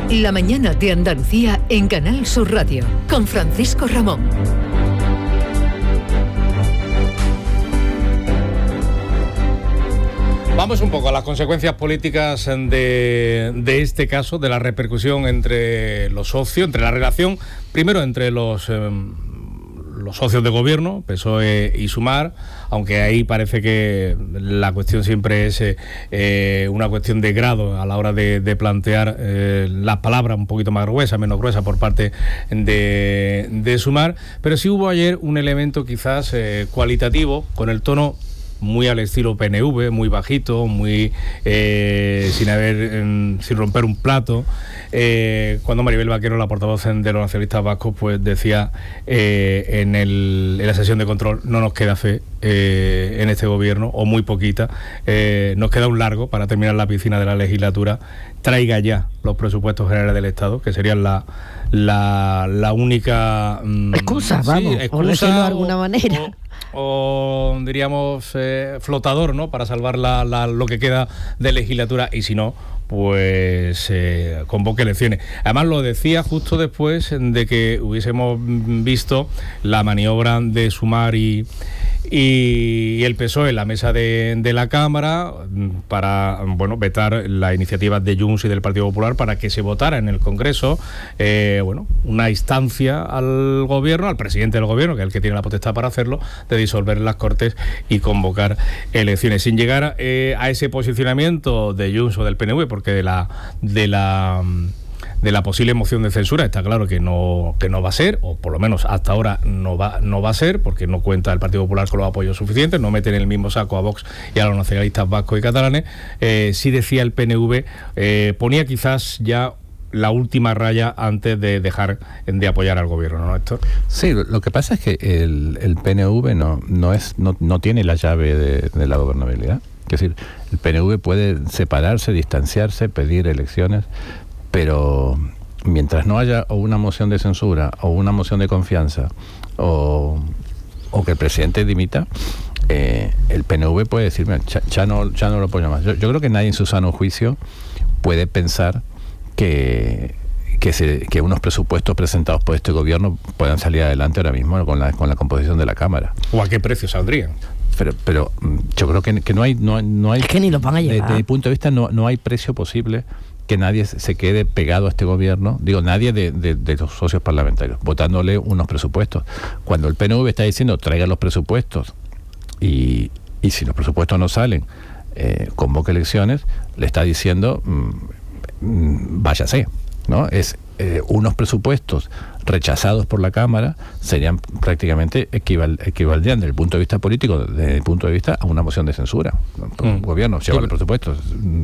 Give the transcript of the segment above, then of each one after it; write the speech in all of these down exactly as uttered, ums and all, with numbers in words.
La mañana de Andalucía en Canal Sur Radio, con Francisco Ramón. Vamos un poco a las consecuencias políticas de, de este caso, de la repercusión entre los socios, entre la relación, primero entre los... Eh, los socios de gobierno, P S O E y Sumar, aunque ahí parece que la cuestión siempre es eh, una cuestión de grado a la hora de, de plantear eh, las palabras un poquito más gruesas, menos gruesas por parte de, de Sumar, pero sí hubo ayer un elemento quizás eh, cualitativo, con el tono muy al estilo P N V, muy bajito, muy eh, sin haber eh, sin romper un plato, eh, cuando Maribel Vaquero, la portavoz de los nacionalistas vascos, pues decía eh, en, el, en la sesión de control: no nos queda fe eh, en este gobierno, o muy poquita, eh, nos queda un largo para terminar la piscina de la legislatura, traiga ya los presupuestos generales del Estado, que serían la la, la única mm, excusa, sí, vamos, excusa, por decirlo de alguna o, manera. O, o diríamos eh, flotador, ¿no?, para salvar la, la, lo que queda de legislatura, y si no, pues eh, convoque elecciones. Además lo decía justo después de que hubiésemos visto la maniobra de Sumar y, y el P S O E en la mesa de, de la Cámara para, bueno, vetar las iniciativas de Junts y del Partido Popular para que se votara en el Congreso, eh, bueno, una instancia al gobierno, al presidente del gobierno, que es el que tiene la potestad para hacerlo, de disolver las Cortes y convocar elecciones, sin llegar eh, a ese posicionamiento de Junts o del P N V, porque de la de la de la posible moción de censura está claro que no que no va a ser, o por lo menos hasta ahora no va no va a ser, porque no cuenta el Partido Popular con los apoyos suficientes, no meten en el mismo saco a Vox y a los nacionalistas vascos y catalanes. Eh, sí decía el P N V, eh, ponía quizás ya la última raya antes de dejar de apoyar al gobierno, ¿no, Héctor? Sí, lo que pasa es que el, el P N V no no es no, no tiene la llave de, de la gobernabilidad. Es decir, el P N V puede separarse, distanciarse, pedir elecciones, pero mientras no haya o una moción de censura o una moción de confianza o, o que el presidente dimita, eh, el P N V puede decir, mira, ya, ya, no, ya no lo apoyo más. Yo, yo creo que nadie en su sano juicio puede pensar que, que, se, que unos presupuestos presentados por este gobierno puedan salir adelante ahora mismo con la, con la composición de la Cámara. ¿O a qué precio saldrían? Pero, pero yo creo que, que no hay no, no hay es que ni lo van a llevar. Desde mi punto de vista no, no hay precio posible que nadie se quede pegado a este gobierno, digo, nadie de, de, de los socios parlamentarios, votándole unos presupuestos. Cuando el P N V está diciendo traigan los presupuestos y, y si los presupuestos no salen, eh, convoque elecciones, le está diciendo mmm, mmm, váyase, ¿no? Es eh, unos presupuestos rechazados por la Cámara serían prácticamente equival, equivaldrían desde el punto de vista político, desde el punto de vista a una moción de censura. El mm. gobierno lleva los presupuestos,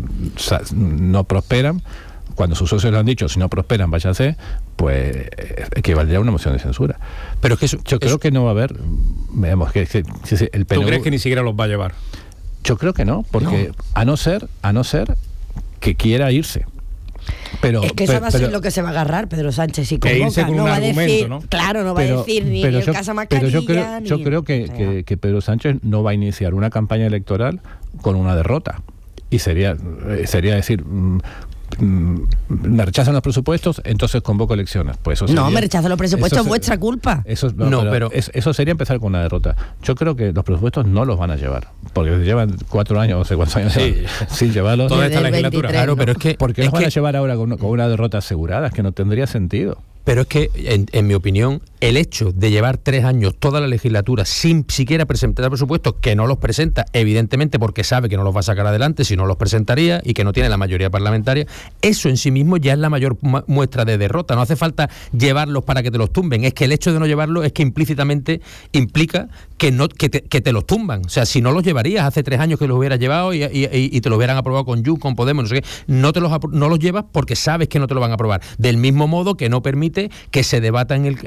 no prosperan, cuando sus socios le han dicho si no prosperan váyanse, pues equivaldría a una moción de censura. Pero es que eso, yo creo es, que no va a haber, veamos, que, que, que el P N V, ¿tú crees que ni siquiera los va a llevar? Yo creo que no, porque no. a no ser, a no ser que quiera irse. Pero, es que eso pero, va a ser pero, lo que se va a agarrar Pedro Sánchez y convoca, no va a decir, ¿no? Claro, no va pero, a decir ni el yo, caso Mascarilla. Pero yo creo, ni yo creo que, que, que Pedro Sánchez no va a iniciar una campaña electoral con una derrota. Y sería, sería decir, mmm, me rechazan los presupuestos, entonces convoco elecciones. Pues eso sería, no, me rechazan los presupuestos, es vuestra culpa. Eso, no, no, pero, pero es, eso sería empezar con una derrota. Yo creo que los presupuestos no los van a llevar, porque llevan cuatro años, no sé cuántos años sí. sin llevarlos. Toda esta legislatura. Claro, pero es que ¿por qué los van que, a llevar ahora con, con una derrota asegurada? Es que no tendría sentido. Pero es que, en, en mi opinión, el hecho de llevar tres años toda la legislatura sin siquiera presentar presupuestos, que no los presenta, evidentemente porque sabe que no los va a sacar adelante si no los presentaría y que no tiene la mayoría parlamentaria, eso en sí mismo ya es la mayor muestra de derrota. No hace falta llevarlos para que te los tumben, es que el hecho de no llevarlos es que implícitamente implica que no que te, que te los tumban. O sea, si no los llevarías hace tres años que los hubieras llevado y, y, y te los hubieran aprobado con Junts, con Podemos, no sé qué, no, te los, no los llevas porque sabes que no te lo van a aprobar. Del mismo modo que no permite que se debata en el, en el Congreso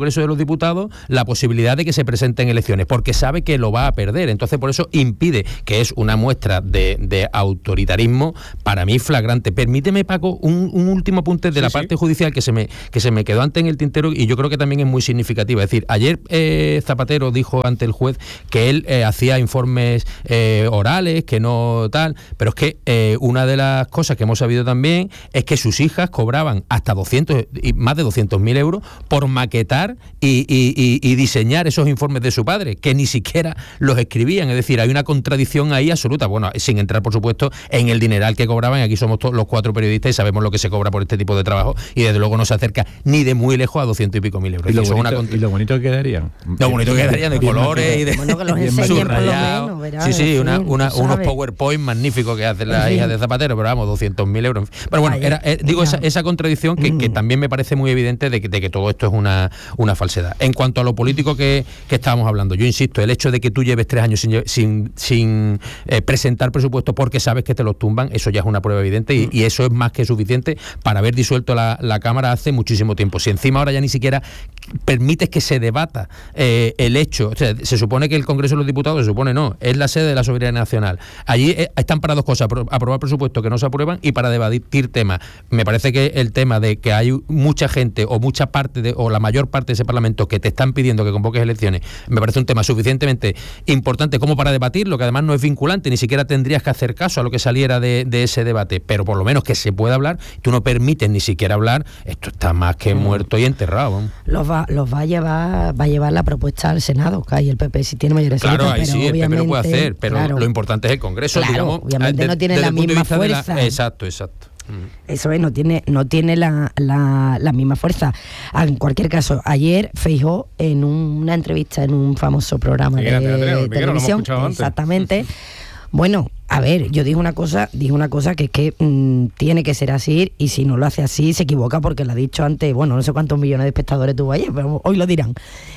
Congreso de los Diputados la posibilidad de que se presente en elecciones, porque sabe que lo va a perder. Entonces, por eso impide, que es una muestra de, de autoritarismo para mí flagrante. Permíteme, Paco, un, un último apunte de sí, la parte sí. judicial que se me que se me quedó antes en el tintero, y yo creo que también es muy significativa. Es decir, ayer eh, Zapatero dijo ante el juez que él eh, hacía informes eh, orales, que no tal, pero es que eh, una de las cosas que hemos sabido también es que sus hijas cobraban hasta doscientos y más de doscientos mil euros por maquetar y, y, y, y diseñar esos informes de su padre, que ni siquiera los escribían. Es decir, hay una contradicción ahí absoluta. Bueno, sin entrar, por supuesto, en el dineral que cobraban. Aquí somos todos los cuatro periodistas y sabemos lo que se cobra por este tipo de trabajo, y desde luego no se acerca ni de muy lejos a doscientos y pico mil euros. ¿Y lo, bonito, una cont... ¿y lo bonito que quedarían? Lo bonito que quedarían de colores y de bueno, que los enseñen por lo menos, verás, sí, sí, una, una, fin, unos PowerPoint magníficos que hacen las hijas de Zapatero, pero vamos, doscientos mil euros. Pero bueno, era, eh, digo, esa, esa contradicción que, que también me parece muy evidente de que, de que todo esto es una, una falsedad. En cuanto a lo político que, que estábamos hablando, yo insisto, el hecho de que tú lleves tres años sin, sin, sin eh, presentar presupuestos porque sabes que te los tumban, eso ya es una prueba evidente, y, y eso es más que suficiente para haber disuelto la, la Cámara hace muchísimo tiempo. Si encima ahora ya ni siquiera permites que se debata eh, el hecho, o sea, se supone que el Congreso de los Diputados, se supone no, es la sede de la soberanía nacional. Allí eh, están para dos cosas: aprobar presupuestos que no se aprueban y para debatir temas. Me parece que el tema de que hay mucha gente o mucha parte de, o la mayor parte de ese Parlamento que te están pidiendo que convoques elecciones, me parece un tema suficientemente importante como para debatirlo, que además no es vinculante, ni siquiera tendrías que hacer caso a lo que saliera de, de ese debate, pero por lo menos que se pueda hablar. Tú no permites ni siquiera hablar, esto está más que muerto y enterrado. Los va, los va a llevar, va a llevar la propuesta al Senado, que ahí el P P si tiene mayoría absoluta. Claro, ahí pero sí, el P P lo puede hacer, pero claro, lo importante es el Congreso, claro, digamos. Obviamente de, no tiene la misma fuerza. La, exacto, exacto. Eso es, no tiene, no tiene la, la, la misma fuerza. En cualquier caso, ayer Feijóo, en una entrevista en un famoso programa de, de televisión, exactamente, bueno, a ver, yo dije una cosa, dije una cosa que es que mmm, tiene que ser así, y si no lo hace así se equivoca, porque lo ha dicho antes, bueno, no sé cuántos millones de espectadores tuvo ayer, pero hoy lo dirán,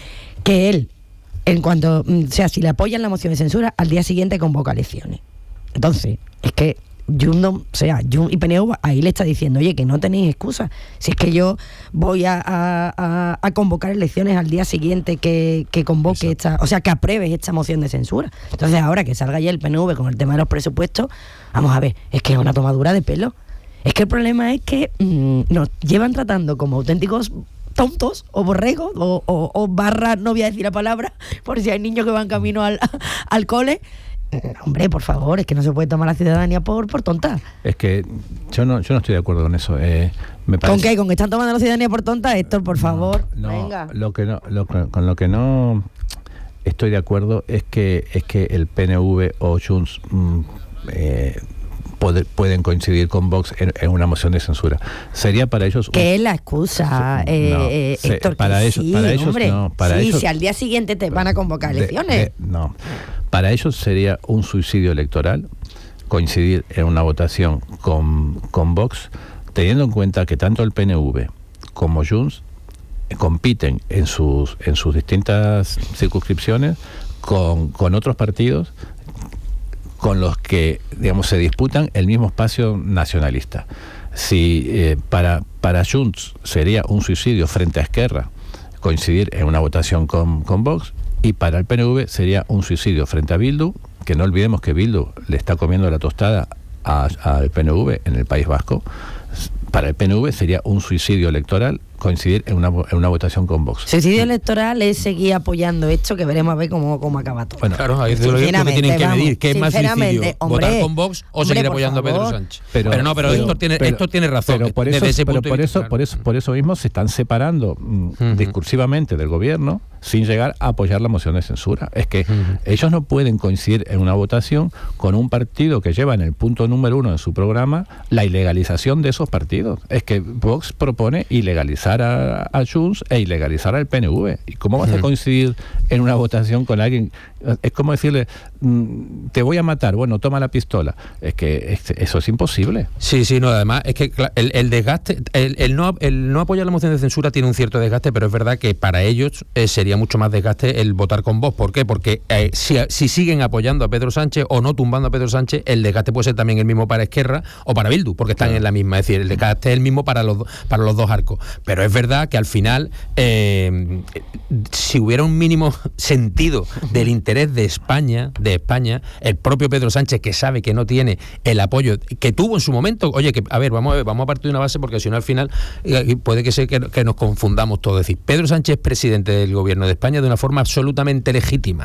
que él, en cuanto, o sea, si le apoyan la moción de censura, al día siguiente convoca elecciones. Entonces, es que Jun, o sea, Jun y P N V ahí le está diciendo, oye, que no tenéis excusa. Si es que yo voy a, a, a convocar elecciones al día siguiente que, que convoque Exacto. esta, o sea, que apruebes esta moción de censura. Entonces ahora que salga ya el P N V con el tema de los presupuestos, vamos a ver, es que es una tomadura de pelo. Es que el problema es que mmm, nos llevan tratando como auténticos tontos o borregos o, o, o barra, no voy a decir la palabra, por si hay niños que van camino al, al cole. Hombre, por favor, es que no se puede tomar la ciudadanía por, por tonta. Es que yo no yo no estoy de acuerdo con eso. Eh, me parece... ¿Con qué? ¿Con que están tomando la ciudadanía por tonta? Héctor, por favor, no, venga. Lo que no, lo, con lo que no estoy de acuerdo es que es que el P N V o Junts mm, eh, poder, pueden coincidir con Vox en, en una moción de censura. Sería para ellos... Un... ¿Qué es la excusa, eh, no, eh, Héctor? Para ellos, sí, para ellos hombre, no. Para sí, ellos, si al día siguiente te van a convocar elecciones. De, de, no. Para ellos sería un suicidio electoral coincidir en una votación con, con Vox, teniendo en cuenta que tanto el P N V como Junts compiten en sus en sus distintas circunscripciones con, con otros partidos con los que, digamos, se disputan el mismo espacio nacionalista. Si eh, para, para Junts sería un suicidio frente a Esquerra coincidir en una votación con, con Vox, y para el P N V sería un suicidio frente a Bildu, que no olvidemos que Bildu le está comiendo la tostada al P N V en el País Vasco. Para el P N V sería un suicidio electoral coincidir en una, en una votación con Vox. Suicidio electoral es seguir apoyando esto, que veremos a ver cómo, cómo acaba todo. Bueno, claro, ahí es lo que tienen que medir, ¿qué es más suicidio? Hombre, ¿votar con Vox o seguir apoyando a Pedro Sánchez? Pero, pero no, pero, pero Héctor tiene, pero, tiene razón. Pero por eso, ese pero por, eso, claro. por, eso, por eso mismo se están separando mm, uh-huh. discursivamente del gobierno sin llegar a apoyar la moción de censura. Es que uh-huh. ellos no pueden coincidir en una votación con un partido que lleva en el punto número uno de su programa la ilegalización de esos partidos. Es que Vox propone ilegalizar a, a Junts e ilegalizar al P N V. ¿Y cómo vas uh-huh. a coincidir en una votación con alguien Es como decirle, mm, te voy a matar, bueno, toma la pistola. Es que es, eso es imposible. Sí, sí, no, además es que el, el desgaste, el, el, no, el no apoyar la moción de censura tiene un cierto desgaste, pero es verdad que para ellos eh, sería mucho más desgaste el votar con Vox. ¿Por qué? Porque eh, si, si siguen apoyando a Pedro Sánchez o no tumbando a Pedro Sánchez, el desgaste puede ser también el mismo para Esquerra o para Bildu, porque están claro. en la misma. Es decir, el desgaste es el mismo para los, para los dos arcos. Pero es verdad que al final, eh, si hubiera un mínimo sentido del interés de España, de España, el propio Pedro Sánchez, que sabe que no tiene el apoyo que tuvo en su momento, oye, que a ver, vamos a ver, vamos a partir de una base, porque si no al final eh, puede que sea que, que nos confundamos todos. Es decir, Pedro Sánchez es presidente del gobierno de España de una forma absolutamente legítima.